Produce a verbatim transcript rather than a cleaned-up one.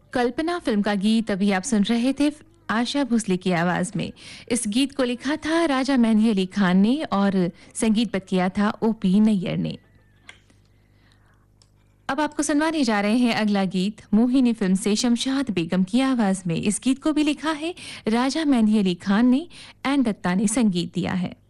कल्पना film का गीत अभी आप सुन रहे थे आशा भोसले की आवाज में। इस गीत को लिखा था राजा मेहंदी अली खान ने और संगीतबद्ध किया था ओपी नैयर ने। अब आपको सुनवाने जा रहे हैं अगला गीत मोहिनी फिल्म से शमशाद बेगम की आवाज में। इस गीत को भी लिखा है राजा मेहंदी अली खान ने, एन दत्ता ने संगीत दिया है।